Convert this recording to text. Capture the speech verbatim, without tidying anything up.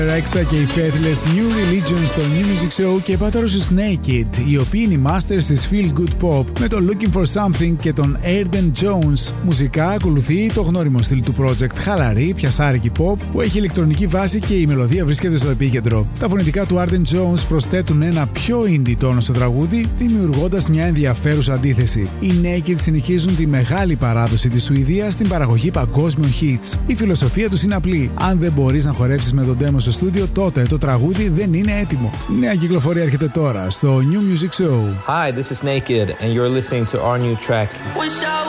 Ρέξα και οι Faithless New Religion στο New Music Show και πατέρωσες Naked, οι οποίοι είναι οι masters της Feel Good Pop με το Looking For Something και τον Airden Jones. Μουσικά ακολουθεί το γνώριμο στυλ του project, χαλαρή, πιασάρικη pop που έχει ηλεκτρονική βάση και η μελωδία βρίσκεται στο επίκεντρο. Τα φωνητικά του Airden Jones προσθέτουν ένα πιο indie τόνο στο τραγούδι, δημιουργώντας μια ενδιαφέρουσα αντίθεση. Οι Naked συνεχίζουν τη μεγάλη παράδοση της Σουηδίας στην παραγωγή παγκόσμιων hits. Η φιλοσοφία τους είναι απλή. Αν δεν μπορείς να χορέψεις με τον demo στο στούντιο, τότε το τραγούδι δεν είναι έτοιμο. Νέα κυκλοφορία έρχεται τώρα στο New Music Show. Hi, this is Naked and you're listening to our new track.